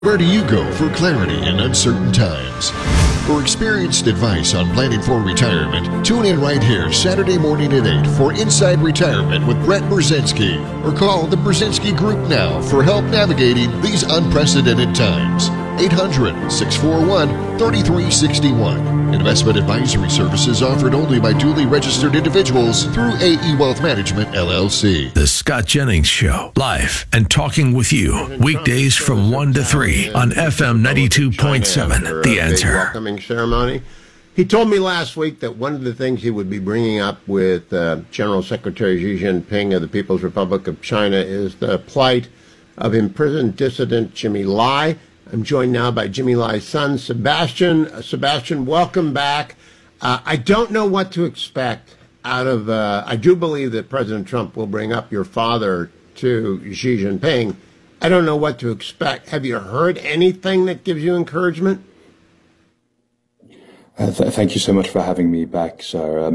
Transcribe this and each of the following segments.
Where do you go for clarity in uncertain times? For experienced advice on planning for retirement, tune in right here Saturday morning at 8 for Inside Retirement with Brett Brzezinski, or call the Brzezinski Group now for help navigating these unprecedented times. 800-641-3361. Investment advisory services offered only by duly registered individuals through AE Wealth Management, LLC. The Scott Jennings Show, live and talking with you, weekdays from 1 to 3 on FM 92.7, The Answer. Welcoming ceremony. He told me last week that one of the things he would be bringing up with General Secretary Xi Jinping of the People's Republic of China is the plight of imprisoned dissident Jimmy Lai. I'm joined now by Jimmy Lai's son, Sebastian. Sebastian, welcome back. I don't know what to expect out of, I do believe that President Trump will bring up your father to Xi Jinping. I don't know what to expect. Have you heard anything that gives you encouragement? Thank you so much for having me back, sir.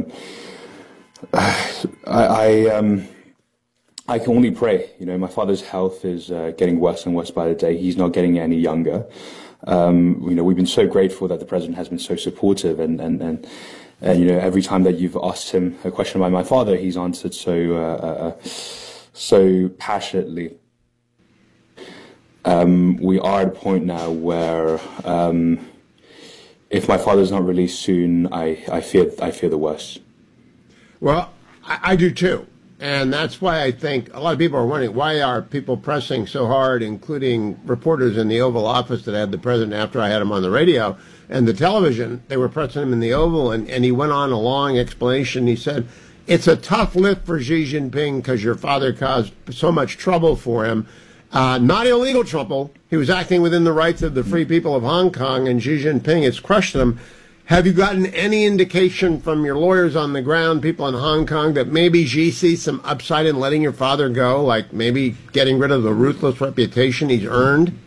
I can only pray. You know, my father's health is getting worse and worse by the day. He's not getting any younger. We've been so grateful that the president has been so supportive, and every time that you've asked him a question about my father, he's answered so passionately. We are at a point now where if my father's not released soon, I fear the worst. Well, I do too. And that's why I think a lot of people are wondering, why are people pressing so hard, including reporters in the Oval Office that had the president after I had him on the radio and the television. They were pressing him in the Oval, and he went on a long explanation. He said, it's a tough lift for Xi Jinping because your father caused so much trouble for him. Not illegal trouble. He was acting within the rights of the free people of Hong Kong, and Xi Jinping has crushed them. Have you gotten any indication from your lawyers on the ground, people in Hong Kong, that maybe Xi sees some upside in letting your father go, like maybe getting rid of the ruthless reputation he's earned?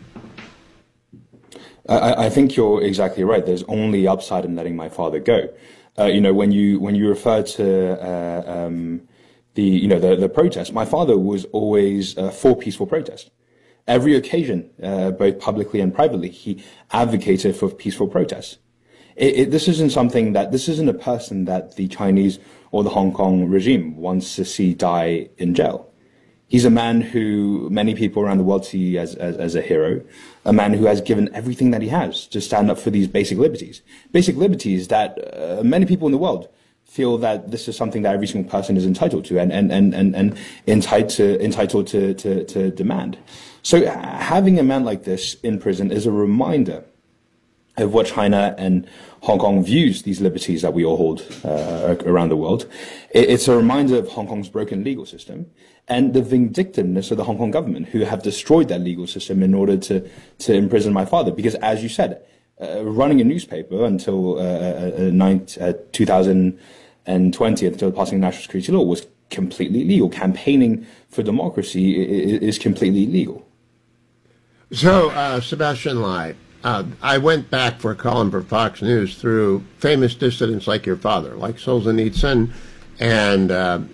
I think you're exactly right. There's only upside in letting my father go. When you refer to the protest, my father was always for peaceful protest. Every occasion, both publicly and privately, he advocated for peaceful protest. This isn't a person that the Chinese or the Hong Kong regime wants to see die in jail. He's a man who many people around the world see as a hero, a man who has given everything that he has to stand up for these basic liberties that many people in the world feel that this is something that every single person is entitled to and entitled to demand. So having a man like this in prison is a reminder of what China and Hong Kong views these liberties that we all hold around the world. It's a reminder of Hong Kong's broken legal system and the vindictiveness of the Hong Kong government, who have destroyed that legal system in order to imprison my father. Because, as you said, running a newspaper until 2020, until the passing of national security law, was completely illegal. Campaigning for democracy is completely illegal. So, Sebastian Lai, I went back for a column for Fox News through famous dissidents like your father, like Solzhenitsyn and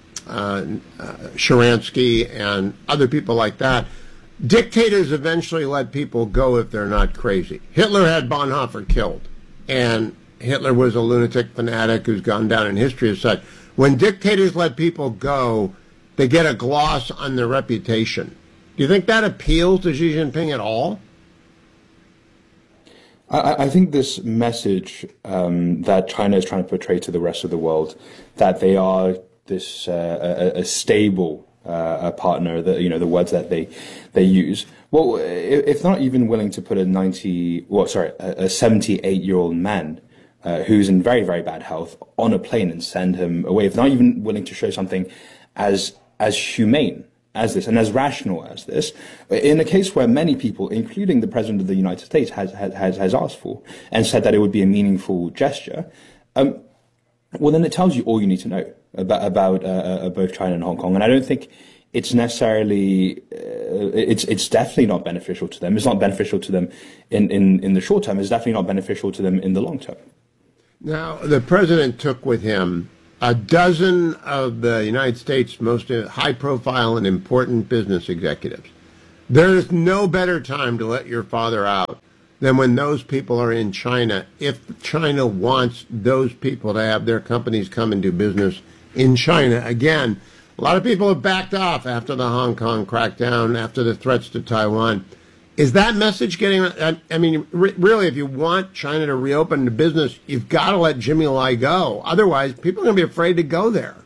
Sharansky and other people like that. Dictators eventually let people go if they're not crazy. Hitler had Bonhoeffer killed, and Hitler was a lunatic fanatic who's gone down in history as such. When dictators let people go, they get a gloss on their reputation. Do you think that appeals to Xi Jinping at all? I think this message that China is trying to portray to the rest of the world, that they are this a stable partner, the words that they use. Well, if not even willing to put a 78-year-old man who's in very, very bad health on a plane and send him away, if not even willing to show something as humane as this and as rational as this, in a case where many people, including the President of the United States, has asked for and said that it would be a meaningful gesture, well, then it tells you all you need to know about both China and Hong Kong. And I don't think it's necessarily, it's definitely not beneficial to them. It's not beneficial to them in the short term. It's definitely not beneficial to them in the long term. Now, the president took with him a dozen of the United States' most high-profile and important business executives. There is no better time to let your father out than when those people are in China, if China wants those people to have their companies come and do business in China. Again, a lot of people have backed off after the Hong Kong crackdown, after the threats to Taiwan. Is that message getting, I mean, really, if you want China to reopen the business, you've got to let Jimmy Lai go. Otherwise, people are going to be afraid to go there.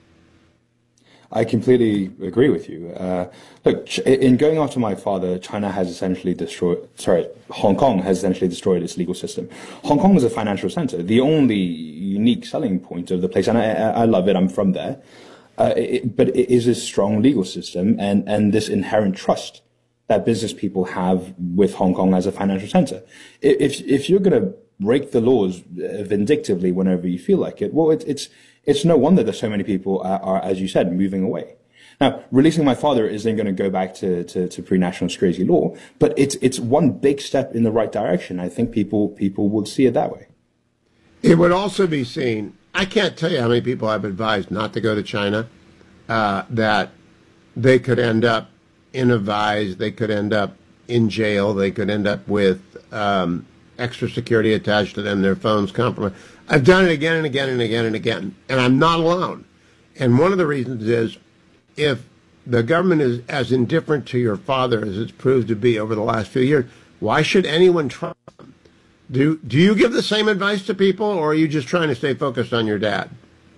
I completely agree with you. Look, in going after my father, China has essentially Hong Kong has essentially destroyed its legal system. Hong Kong is a financial center, the only unique selling point of the place, and I love it, I'm from there. But it is a strong legal system and this inherent trust that business people have with Hong Kong as a financial center. If you're going to break the laws vindictively whenever you feel like it, well, it's no wonder that so many people are, as you said, moving away. Now, releasing my father isn't going to go back to pre-national security law, but it's one big step in the right direction. I think people would see it that way. It would also be seen, I can't tell you how many people I've advised not to go to China, that they could end up in a vise, they could end up in jail, they could end up with extra security attached to them, their phones compromised. I've done it again and again and again and again, and I'm not alone. And one of the reasons is if the government is as indifferent to your father as it's proved to be over the last few years, why should anyone trust them? Do you give the same advice to people, or are you just trying to stay focused on your dad?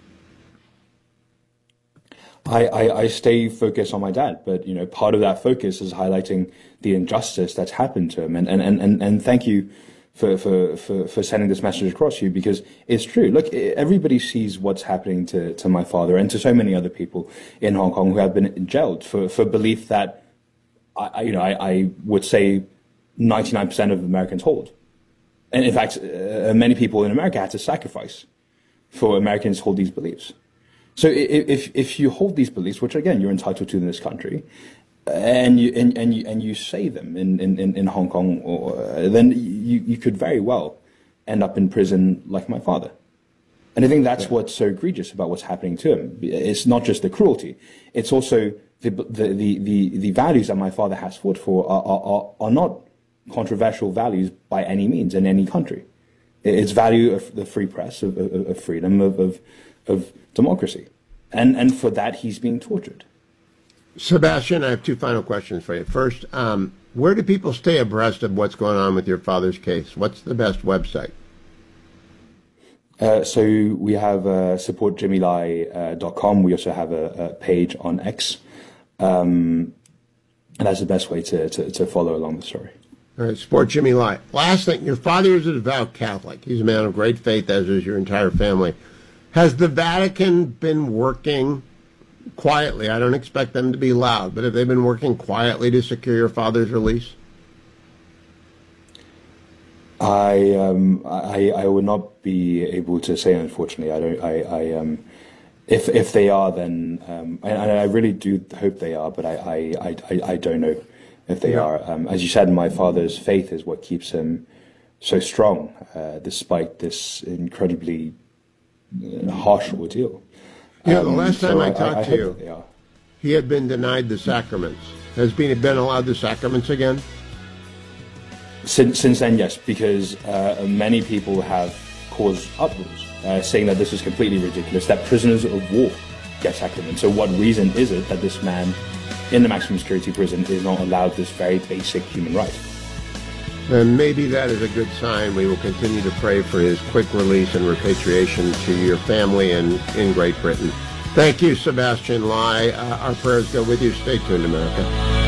I stay focused on my dad, but part of that focus is highlighting the injustice that's happened to him, and thank you for sending this message across to you, because it's true. Look, everybody sees what's happening to my father and to so many other people in Hong Kong who have been jailed for belief that I would say 99% of Americans hold, and in fact, many people in America had to sacrifice for Americans to hold these beliefs. So if you hold these beliefs, which again you're entitled to in this country, and you say them in Hong Kong, then you could very well end up in prison like my father. And I think that's what's so egregious about what's happening to him. It's not just the cruelty; it's also the values that my father has fought for are not controversial values by any means in any country. It's value of the free press, of freedom, of democracy. And for that, he's being tortured. Sebastian, I have two final questions for you. First, where do people stay abreast of what's going on with your father's case? What's the best website? So we have supportjimmylai.com. We also have a page on X. And that's the best way to follow along the story. All right, support Jimmy Lai. Last thing, your father is a devout Catholic. He's a man of great faith, as is your entire family. Has the Vatican been working quietly? I don't expect them to be loud, but have they been working quietly to secure your father's release? I would not be able to say, unfortunately. If they are, then and I really do hope they are, but I don't know if they are. As you said, my father's faith is what keeps him so strong, despite this incredibly harsh ordeal. The last time I talked to you, he had been denied the sacraments. Has he been allowed the sacraments again? Since then, yes, because many people have caused uproars, saying that this is completely ridiculous, that prisoners of war get sacraments. So what reason is it that this man in the maximum security prison is not allowed this very basic human right? And maybe that is a good sign. We will continue to pray for his quick release and repatriation to your family and in Great Britain. Thank you, Sebastian Lai. Our prayers go with you. Stay tuned, America.